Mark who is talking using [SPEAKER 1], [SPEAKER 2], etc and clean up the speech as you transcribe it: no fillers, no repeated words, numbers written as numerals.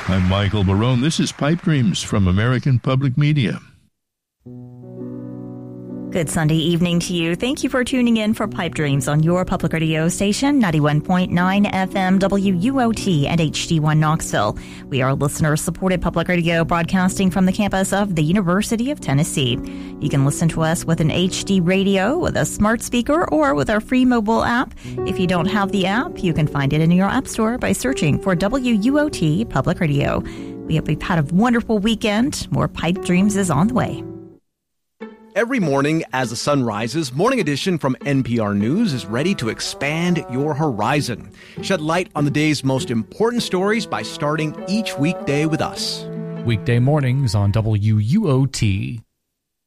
[SPEAKER 1] I'm Michael Barone. This is Pipe Dreams from American Public Media.
[SPEAKER 2] Good Sunday evening to you. Thank you for tuning in for Pipe Dreams on your public radio station, 91.9 FM WUOT and HD1 Knoxville. We are listener-supported public radio broadcasting from the campus of the University of Tennessee. You can listen to us with an HD radio, with a smart speaker, or with our free mobile app. If you don't have the app, you can find it in your app store by searching for WUOT Public Radio. We've had a wonderful weekend. More Pipe Dreams is on the way.
[SPEAKER 3] Every morning as the sun rises, Morning Edition from NPR News is ready to expand your horizon. Shed light on the day's most important stories by starting each weekday with us.
[SPEAKER 4] Weekday mornings on WUOT.